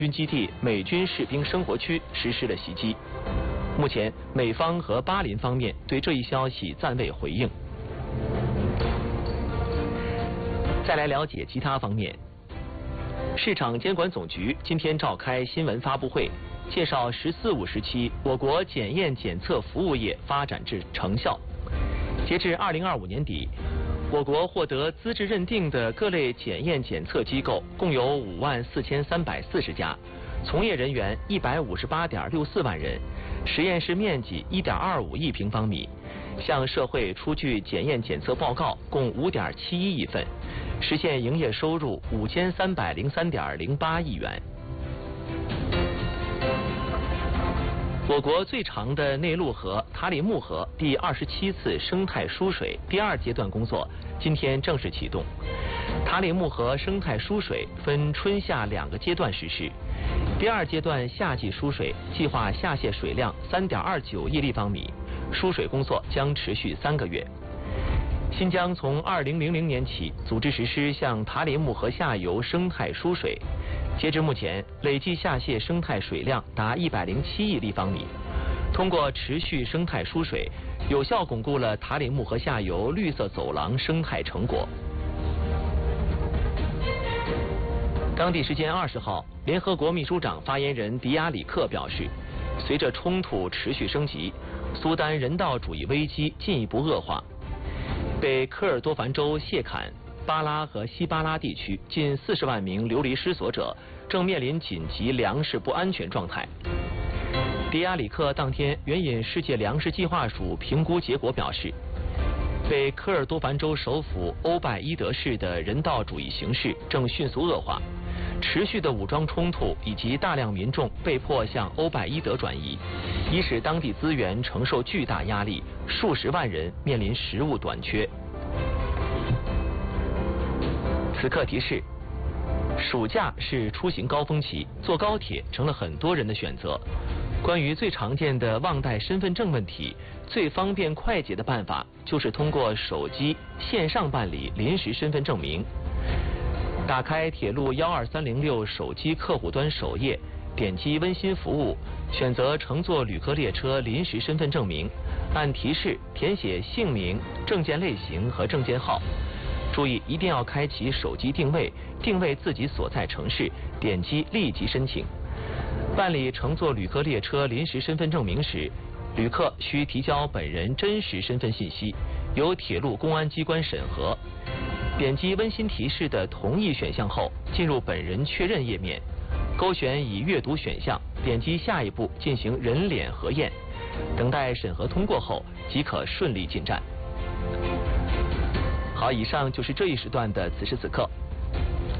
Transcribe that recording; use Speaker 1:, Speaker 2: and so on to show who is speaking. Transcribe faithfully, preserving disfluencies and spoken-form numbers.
Speaker 1: 军基地美军士兵生活区实施了袭击。目前，美方和巴林方面对这一消息暂未回应。再来了解其他方面。市场监管总局今天召开新闻发布会，介绍“十四五”时期我国检验检测服务业发展至成效。截至二零二五年底，我国获得资质认定的各类检验检测机构共有五万四千三百四十家，从业人员一百五十八点六四万人，实验室面积一点二五亿平方米，向社会出具检验检测报告共五点七一亿份，实现营业收入五千三百零三点零八亿元。我国最长的内陆河塔里木河第二十七次生态疏水第二阶段工作今天正式启动。塔里木河生态疏水分春夏两个阶段实施。第二阶段夏季疏水计划下泄水量三点二九亿立方米，疏水工作将持续三个月。新疆从二零零零年起组织实施向塔里木河下游生态疏水，截至目前，累计下泄生态水量达一百零七亿立方米。通过持续生态疏水，有效巩固了塔里木河下游绿色走廊生态成果。当地时间二十号，联合国秘书长发言人迪亚里克表示，随着冲突持续升级，苏丹人道主义危机进一步恶化。北科尔多凡州谢坎、巴拉和西巴拉地区近四十万名流离失所者正面临紧急粮食不安全状态。迪亚里克当天援引世界粮食计划署评估结果表示，北科尔多凡州首府欧拜伊德市的人道主义形势正迅速恶化，持续的武装冲突以及大量民众被迫向欧拜伊德转移，已使当地资源承受巨大压力，数十万人面临食物短缺。此刻提示：暑假是出行高峰期，坐高铁成了很多人的选择。关于最常见的忘带身份证问题，最方便快捷的办法就是通过手机线上办理临时身份证明。打开铁路幺二三零六手机客户端首页，点击温馨服务，选择乘坐旅客列车临时身份证明，按提示填写姓名、证件类型和证件号。注意一定要开启手机定位，定位自己所在城市，点击立即申请。办理乘坐旅客列车临时身份证明时，旅客需提交本人真实身份信息，由铁路公安机关审核。点击温馨提示的同意选项后，进入本人确认页面，勾选已阅读选项，点击下一步进行人脸核验，等待审核通过后即可顺利进站。好，以上就是这一时段的此时此刻。